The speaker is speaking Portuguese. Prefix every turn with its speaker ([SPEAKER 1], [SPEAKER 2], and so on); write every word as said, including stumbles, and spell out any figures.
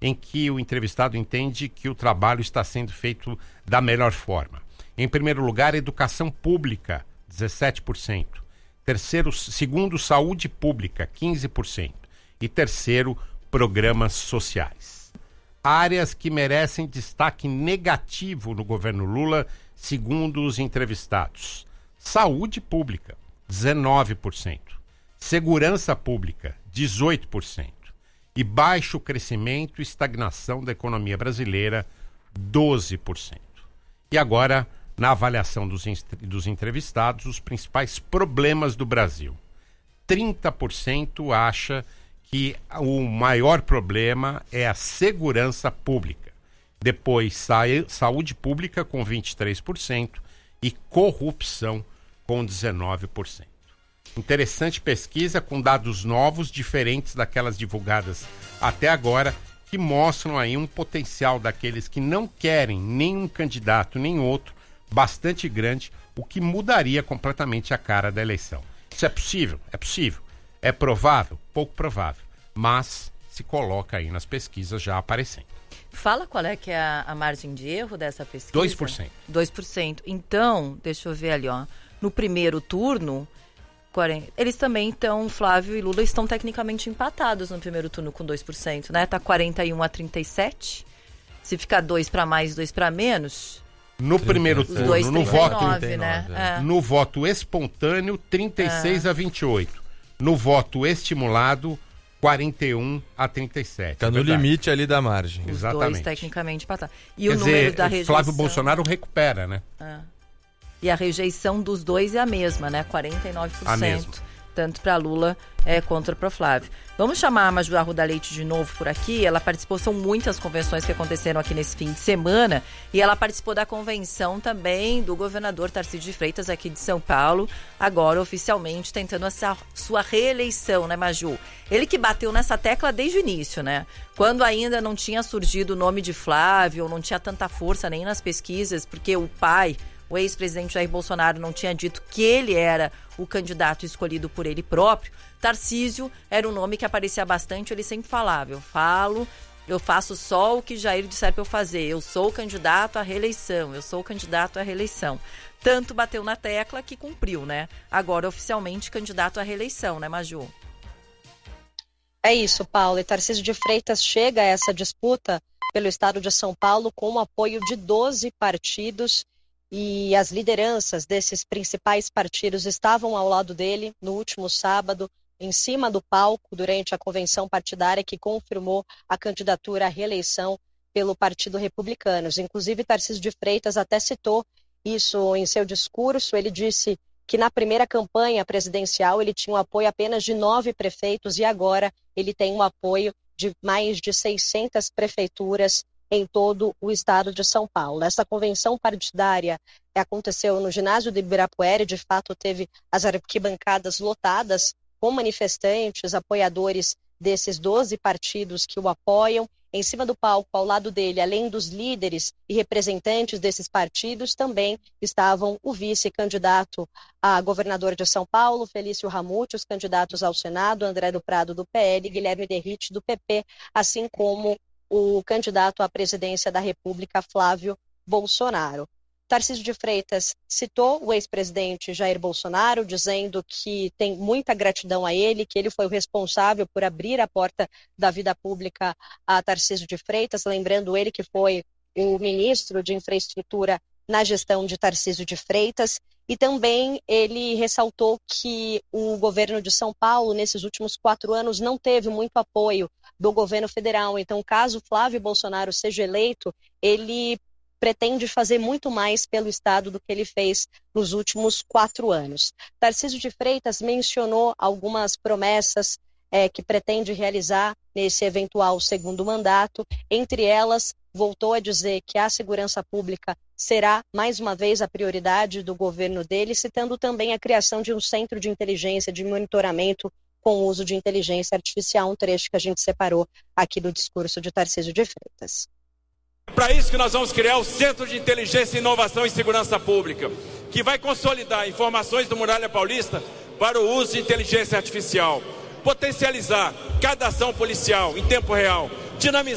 [SPEAKER 1] em que o entrevistado entende que o trabalho está sendo feito da melhor forma. Em primeiro lugar, educação pública, dezessete por cento. Terceiro, segundo, saúde pública, quinze por cento. E terceiro, programas sociais. Áreas que merecem destaque negativo no governo Lula, segundo os entrevistados. Saúde pública, dezenove por cento. Segurança pública, dezoito por cento. E baixo crescimento e estagnação da economia brasileira, doze por cento. E agora, na avaliação dos, dos entrevistados, os principais problemas do Brasil. trinta por cento acha que o maior problema é a segurança pública. Depois, sa- saúde pública com vinte e três por cento e corrupção com dezenove por cento. Interessante pesquisa com dados novos, diferentes daquelas divulgadas até agora, que mostram aí um potencial daqueles que não querem nenhum candidato nem outro, bastante grande, o que mudaria completamente a cara da eleição. Isso é possível? É possível. É provável? Pouco provável. Mas se coloca aí nas pesquisas já aparecendo.
[SPEAKER 2] Fala qual é que é a, a margem de erro dessa pesquisa?
[SPEAKER 1] dois por cento.
[SPEAKER 2] dois por cento. Então, deixa eu ver ali, ó. No primeiro turno, quarenta eles também estão, Flávio e Lula estão tecnicamente empatados no primeiro turno com dois por cento, né? Tá quarenta e um a trinta e sete. Se ficar dois para mais, dois para menos...
[SPEAKER 1] No primeiro
[SPEAKER 2] Os
[SPEAKER 1] turno,
[SPEAKER 2] dois,
[SPEAKER 1] no
[SPEAKER 2] trinta e nove,
[SPEAKER 1] voto,
[SPEAKER 2] né?
[SPEAKER 3] trinta e nove,
[SPEAKER 2] É.
[SPEAKER 1] no voto espontâneo, trinta e seis a vinte e oito. No voto estimulado, quarenta e um a trinta e sete.
[SPEAKER 3] Tá no
[SPEAKER 1] verdade.
[SPEAKER 3] limite ali da margem.
[SPEAKER 2] Os
[SPEAKER 1] Exatamente.
[SPEAKER 2] dois tecnicamente empatados. E
[SPEAKER 1] Quer
[SPEAKER 2] o número
[SPEAKER 1] dizer,
[SPEAKER 2] da rejeição...
[SPEAKER 1] Flávio Bolsonaro recupera, né?
[SPEAKER 2] É. E a rejeição dos dois é a mesma, né? quarenta e nove por cento.
[SPEAKER 1] A mesma.
[SPEAKER 2] Tanto para Lula é, quanto para Flávio. Vamos chamar a Maju Arruda Leite de novo por aqui. Ela participou, são muitas convenções que aconteceram aqui nesse fim de semana. E ela participou da convenção também do governador Tarcísio de Freitas aqui de São Paulo. Agora, oficialmente, tentando essa sua reeleição, né, Maju? Ele que bateu nessa tecla desde o início, né? Quando ainda não tinha surgido o nome de Flávio, ou não tinha tanta força nem nas pesquisas, porque o pai... O ex-presidente Jair Bolsonaro não tinha dito que ele era o candidato escolhido por ele próprio. Tarcísio era um nome que aparecia bastante, ele sempre falava, eu falo, eu faço só o que Jair disser para eu fazer, eu sou o candidato à reeleição, eu sou o candidato à reeleição. Tanto bateu na tecla que cumpriu, né? Agora oficialmente candidato à reeleição, né, Maju?
[SPEAKER 4] É isso, Paulo. E Tarcísio de Freitas chega a essa disputa pelo estado de São Paulo com o apoio de doze partidos. E as lideranças desses principais partidos estavam ao lado dele no último sábado, em cima do palco, durante a convenção partidária que confirmou a candidatura à reeleição pelo Partido Republicano. Inclusive, Tarcísio de Freitas até citou isso em seu discurso. Ele disse que na primeira campanha presidencial ele tinha o apoio apenas de nove prefeitos e agora ele tem um apoio de mais de seiscentas prefeituras em todo o estado de São Paulo. Essa convenção partidária aconteceu no ginásio do Ibirapuera, de fato teve as arquibancadas lotadas com manifestantes, apoiadores desses doze partidos que o apoiam. Em cima do palco, ao lado dele, além dos líderes e representantes desses partidos, também estavam o vice-candidato a governador de São Paulo, Felício Ramute, os candidatos ao Senado, André do Prado, do P L, Guilherme Derrite, do P P, assim como o candidato à presidência da República, Flávio Bolsonaro. Tarcísio de Freitas citou o ex-presidente Jair Bolsonaro, dizendo que tem muita gratidão a ele, que ele foi o responsável por abrir a porta da vida pública a Tarcísio de Freitas, lembrando ele que foi o ministro de Infraestrutura na gestão de Tarcísio de Freitas. E também ele ressaltou que o governo de São Paulo, nesses últimos quatro anos, não teve muito apoio do governo federal. Então, caso Flávio Bolsonaro seja eleito, ele pretende fazer muito mais pelo estado do que ele fez nos últimos quatro anos. Tarcísio de Freitas mencionou algumas promessas é, que pretende realizar nesse eventual segundo mandato. Entre elas, voltou a dizer que a segurança pública será, mais uma vez, a prioridade do governo dele, citando também a criação de um centro de inteligência, de monitoramento com o uso de inteligência artificial, um trecho que a gente separou aqui do discurso de Tarcísio de Freitas.
[SPEAKER 5] Para isso que nós vamos criar o Centro de Inteligência, Inovação e Segurança Pública, que vai consolidar informações do Muralha Paulista para o uso de inteligência artificial, potencializar cada ação policial em tempo real, dinamizar